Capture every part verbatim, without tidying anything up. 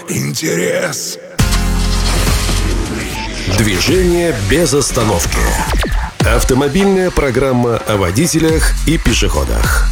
Интерес. Движение без остановки. Автомобильная программа о водителях и пешеходах.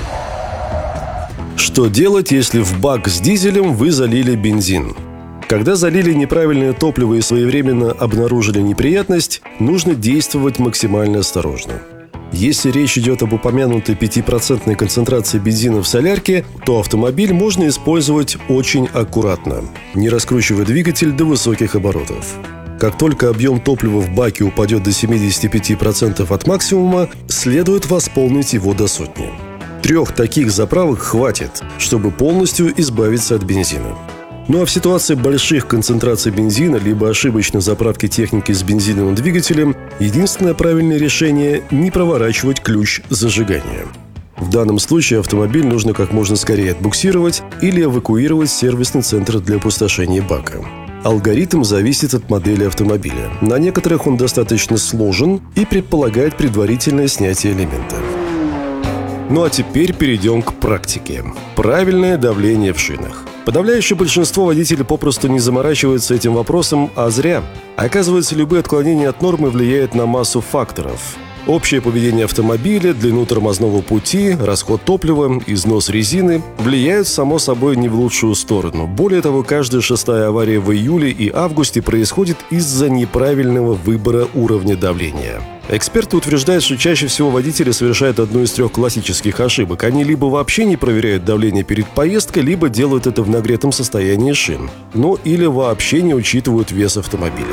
Что делать, если в бак с дизелем вы залили бензин? Когда залили неправильное топливо и своевременно обнаружили неприятность, нужно действовать максимально осторожно. Если речь идет об упомянутой пятипроцентной концентрации бензина в солярке, то автомобиль можно использовать очень аккуратно, не раскручивая двигатель до высоких оборотов. Как только объем топлива в баке упадет до семьдесят пять процентов от максимума, следует восполнить его до сотни. Трех таких заправок хватит, чтобы полностью избавиться от бензина. Ну а в ситуации больших концентраций бензина либо ошибочной заправки техники с бензиновым двигателем, единственное правильное решение – не проворачивать ключ зажигания. В данном случае автомобиль нужно как можно скорее отбуксировать или эвакуировать в сервисный центр для опустошения бака. Алгоритм зависит от модели автомобиля. На некоторых он достаточно сложен и предполагает предварительное снятие элемента. Ну а теперь перейдем к практике. Правильное давление в шинах. Подавляющее большинство водителей попросту не заморачиваются этим вопросом, а зря. Оказывается, любые отклонения от нормы влияют на массу факторов. Общее поведение автомобиля, длину тормозного пути, расход топлива, износ резины влияют, само собой, не в лучшую сторону. Более того, каждая шестая авария в июле и августе происходит из-за неправильного выбора уровня давления. Эксперты утверждают, что чаще всего водители совершают одну из трех классических ошибок. Они либо вообще не проверяют давление перед поездкой, либо делают это в нагретом состоянии шин. Ну или вообще не учитывают вес автомобиля.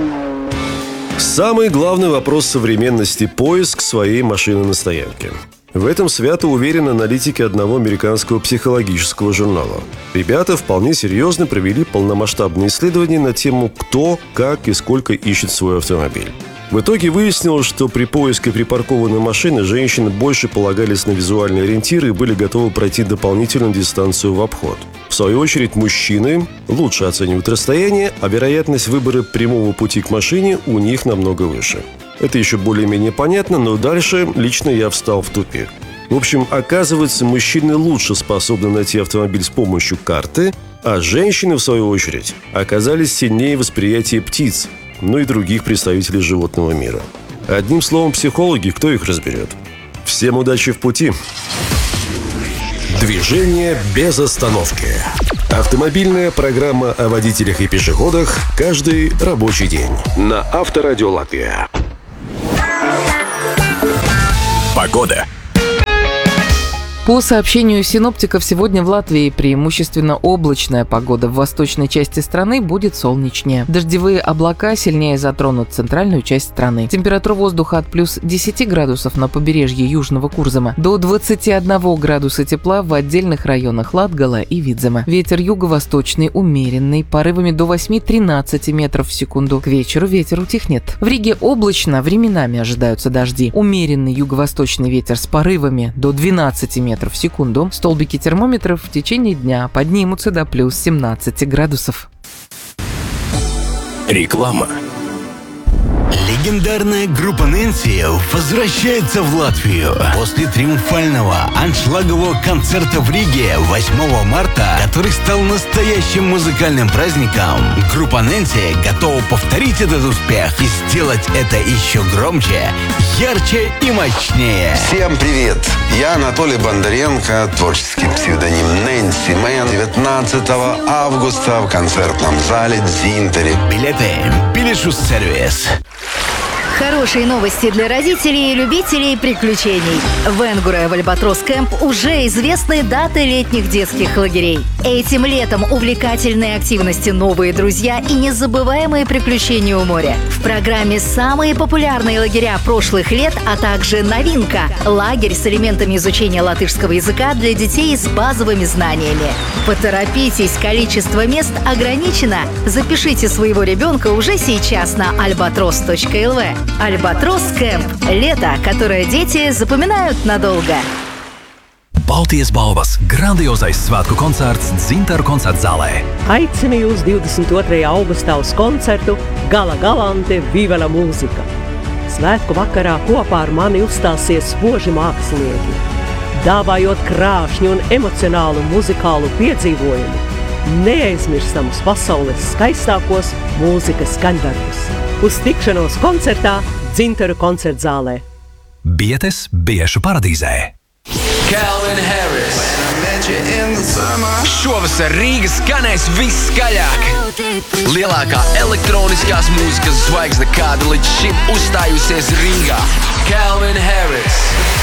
Самый главный вопрос современности – поиск своей машины на стоянке. В этом свято уверены аналитики одного американского психологического журнала. Ребята вполне серьезно провели полномасштабные исследования на тему «Кто, как и сколько ищет свой автомобиль». В итоге выяснилось, что при поиске припаркованной машины женщины больше полагались на визуальные ориентиры и были готовы пройти дополнительную дистанцию в обход. В свою очередь, мужчины лучше оценивают расстояние, а вероятность выбора прямого пути к машине у них намного выше. Это еще более-менее понятно, но дальше лично я встал в тупик. В общем, оказывается, мужчины лучше способны найти автомобиль с помощью карты, а женщины, в свою очередь, оказались сильнее в восприятии птиц, ну и других представителей животного мира. Одним словом, психологи, кто их разберет? Всем удачи в пути! Движение без остановки. Автомобильная программа о водителях и пешеходах каждый рабочий день на Авторадио Латвия. Погода. По сообщению синоптиков, сегодня в Латвии преимущественно облачная погода. В восточной части страны будет солнечнее. Дождевые облака сильнее затронут центральную часть страны. Температура воздуха от плюс десяти градусов на побережье Южного Курзама до двадцати одного градуса тепла в отдельных районах Латгала и Видзема. Ветер юго-восточный умеренный, порывами до восьми-тринадцати метров в секунду. К вечеру ветер утихнет. В Риге облачно, временами ожидаются дожди. Умеренный юго-восточный ветер с порывами до двенадцати метров в секунду. Столбики термометров в течение дня поднимутся до плюс семнадцати градусов. Реклама. Легендарная группа Нэнси возвращается в Латвию после триумфального аншлагового концерта в Риге восьмого марта, который стал настоящим музыкальным праздником. Группа Нэнси готова повторить этот успех и сделать это еще громче, ярче и мощнее. Всем привет! Я Анатолий Бондаренко, творческий псевдоним Нэнси Мэн. девятнадцатого августа в концертном зале Дзинтери. Билеты Билишус Сервис. Хорошие новости для родителей и любителей приключений. В Энгуре в Альбатрос Кэмп уже известны даты летних детских лагерей. Этим летом увлекательные активности, новые друзья и незабываемые приключения у моря. В программе самые популярные лагеря прошлых лет, а также новинка – лагерь с элементами изучения латышского языка для детей с базовыми знаниями. Поторопитесь, количество мест ограничено. Запишите своего ребенка уже сейчас на альбатрос точка эл ви. Альбатрос Кэмп. Лето, которое дети запоминают надолго. Baltijas balvas grandiozais svētku koncerts Dzintaru koncerta zālē. Aicinu jūs divdesmit otrajā augustā uz koncertu Gala Galante Vivela mūzika. Svētku vakarā kopā ar mani uzstāsies spoži mākslinieki, dāvājot krāšņu un emocionālu muzikālu piedzīvojumu. neaizmirstamus pasaules skaistākos mūzikas skaņdarbus. Uz tikšanos koncertā Dzintaru koncertzālē. Bietes biešu paradīzē. Calvin Harris. Šovasar Rīga skanēs viskaļāk. Lielākā elektroniskās mūzikas zvaigzne, kāda līdz šim uzstājusies Rīgā. Calvin Harris.